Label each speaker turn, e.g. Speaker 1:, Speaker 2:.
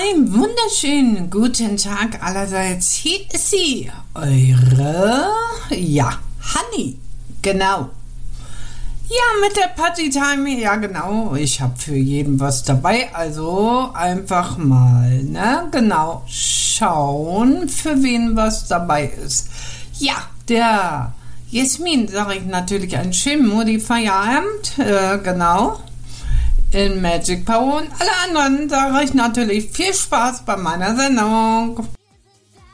Speaker 1: Einen wunderschönen guten Tag allerseits. Hier ist sie, eure, Hanni, genau. Ja, mit der Partytime, ja genau, ich habe für jeden was dabei, also einfach mal, genau, schauen, für wen was dabei ist. Ja, der Jasmin sage ich natürlich einen schönen Modi Feierabend, genau. In Magic Power und alle anderen sage ich natürlich viel Spaß bei meiner Sendung.